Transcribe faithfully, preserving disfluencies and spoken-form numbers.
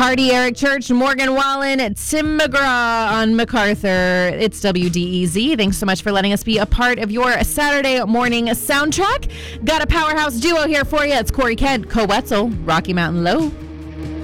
Hardy, Eric Church, Morgan Wallen, Tim McGraw on MacArthur. It's W D E Z. Thanks so much for letting us be a part of your Saturday morning soundtrack. Got a powerhouse duo here for you. It's Corey Kent, Co Wetzel, Rocky Mountain Low.